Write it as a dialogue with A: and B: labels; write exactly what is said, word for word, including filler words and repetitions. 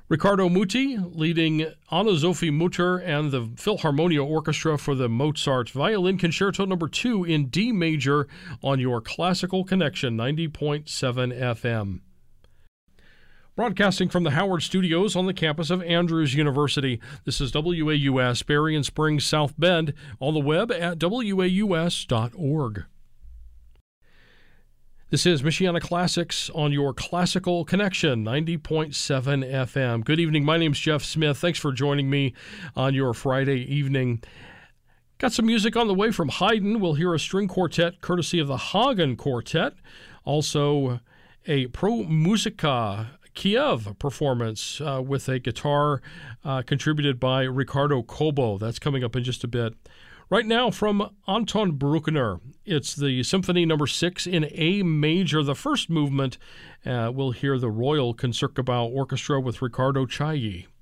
A: Riccardo Muti leading Anna-Sophie Mutter and the Philharmonia Orchestra for the Mozart Violin Concerto number two in D major on your Classical Connection ninety point seven F M. Broadcasting from the Howard Studios on the campus of Andrews University, this is W A U S, Berrien Springs, South Bend, on the web at W A U S dot org. This is Michiana Classics on your Classical Connection, ninety point seven F M. Good evening. My name's Jeff Smith. Thanks for joining me on your Friday evening. Got some music on the way from Haydn. We'll hear a string quartet courtesy of the Hagen Quartet. Also, a Pro Musica Kiev performance uh, with a guitar uh, contributed by Ricardo Cobo. That's coming up in just a bit. Right now from Anton Bruckner, it's the Symphony number six in A major, the first movement. Uh, we'll hear the Royal Concertgebouw Orchestra with Ricardo Chailly.